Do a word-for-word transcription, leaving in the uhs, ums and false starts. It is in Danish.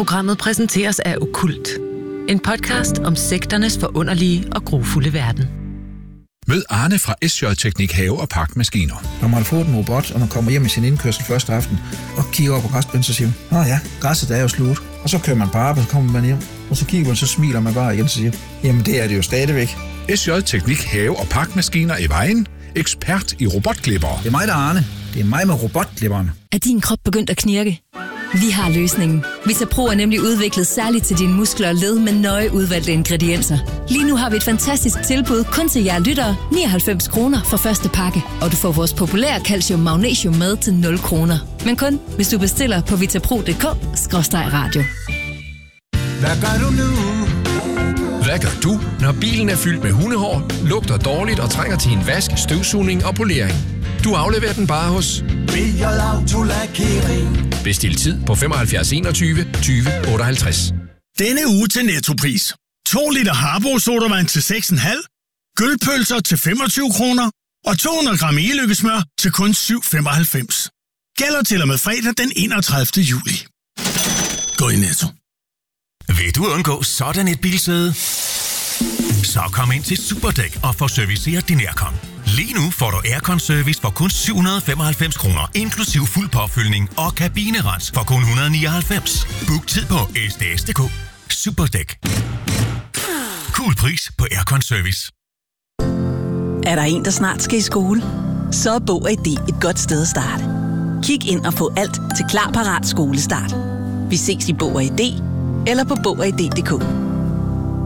Programmet præsenteres af Okkult. En podcast om sekternes forunderlige og grufulde verden. Mød Arne fra S J Teknik Have og Pakmaskiner. Når man har fået en robot, og man kommer hjem i sin indkørsel første aften, og kigger op på græsplænen, så siger man, åh ja, græsset er jo slut. Og så kører man på arbejde, så kommer man hjem, og så kigger man, så smiler man bare igen og siger, jamen det er det jo stadigvæk. S J Teknik Have og Pakmaskiner i Vejen. Ekspert i robotklipper. Det er mig, der er Arne. Det er mig med robotklipperen. Er din krop begyndt at knirke? Vi har løsningen. Vitapro er nemlig udviklet særligt til dine muskler og led med nøje udvalgte ingredienser. Lige nu har vi et fantastisk tilbud kun til jer lyttere. nioghalvfems kroner for første pakke. Og du får vores populære calcium magnesium med til nul kroner. Men kun hvis du bestiller på vitapro punktum d k skråstreg radio. Hvad gør du nu? Hvad gør du, når bilen er fyldt med hundehår, lugter dårligt og trænger til en vask, støvsugning og polering? Du afleverer den bare hos Bjørn Auto Lakering. Bestil tid på femoghalvfjerds enogtyve tyve otteoghalvtreds. Denne uge til Nettopris. to liter Harbo sodavand til seks komma fem, gølpølser til femogtyve kroner og to hundrede gram e-lykkesmør til kun syv femoghalvfems. Gælder til og med fredag den enogtredivte juli. Gå i Netto. Vil du undgå sådan et bilsæde? Så kom ind til Superdæk og få serviceret din aircon. Lige nu får du aircon-service for kun syv hundrede femoghalvfems kroner, inklusiv fuld påfyldning og kabinerens for kun et hundrede nioghalvfems. Book tid på s d s punktum d k. Superdæk. Cool pris på aircon-service. Er der en, der snart skal i skole? Så er Bog og I D et godt sted at starte. Kig ind og få alt til klar parat skolestart. Vi ses i Bog og I D eller på bog og i d punktum d k.